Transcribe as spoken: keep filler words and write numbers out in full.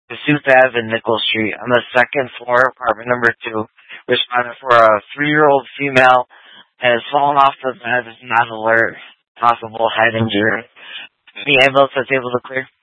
Pursuit Ave and Nickel Street on the second floor, apartment number two. Responded for a three-year-old female has fallen off the bed, is not alert, possible head injury. The ambulance was able to clear